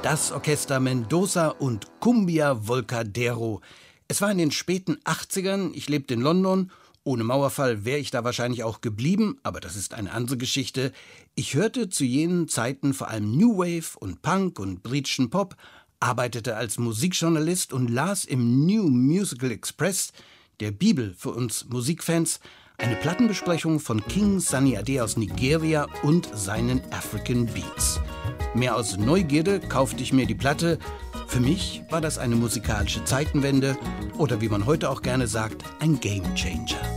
Das Orchester Mendoza und Cumbia Volcadero. Es war in den späten 80ern, ich lebte in London. Ohne Mauerfall wäre ich da wahrscheinlich auch geblieben, aber das ist eine andere Geschichte. Ich hörte zu jenen Zeiten vor allem New Wave und Punk und britischen Pop, arbeitete als Musikjournalist und las im New Musical Express, der Bibel für uns Musikfans, eine Plattenbesprechung von King Sunny Ade aus Nigeria und seinen African Beats. Mehr aus Neugierde kaufte ich mir die Platte. Für mich war das eine musikalische Zeitenwende oder wie man heute auch gerne sagt, ein Gamechanger.